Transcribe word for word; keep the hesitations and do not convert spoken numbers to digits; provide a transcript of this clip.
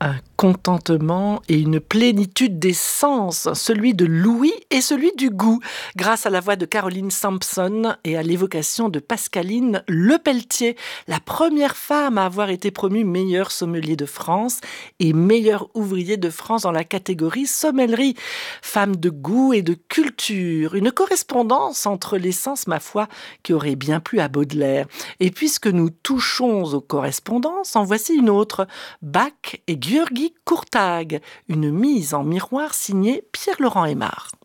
Un contentement et une plénitude des sens, celui de l'ouïe et celui du goût, grâce à la voix de Caroline Sampson et à l'évocation de Pascaline Lepelletier, la première femme à avoir été promue meilleur sommelier de France et meilleur ouvrier de France dans la catégorie sommellerie. Femme de goût et de culture, une correspondance entre les sens, ma foi, qui aurait bien plu à Baudelaire. Et puisque nous touchons aux correspondances, en voici une autre, Bach et György Kurtág, une mise en miroir signée Pierre-Laurent Aimard.